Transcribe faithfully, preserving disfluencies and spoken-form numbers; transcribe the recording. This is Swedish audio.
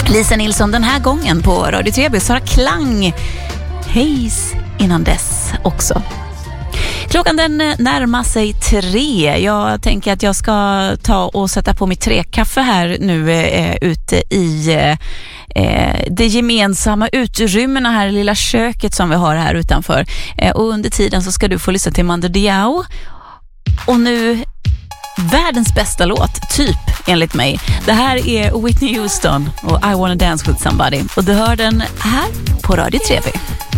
Lisa Nilsson den här gången på Radio Treby. Sara Klang, Hejs innan dess också. Klockan den närmar sig tre. Jag tänker att jag ska ta och sätta på mitt trekaffe här nu eh, ute i eh, det gemensamma utrymmena här i lilla köket som vi har här utanför. Eh, och under tiden så ska du få lyssna till Mando Diao. Och nu världens bästa låt, typ enligt mig. Det här är Whitney Houston och I Wanna Dance With Somebody. Och du hör den här på Radio Treby.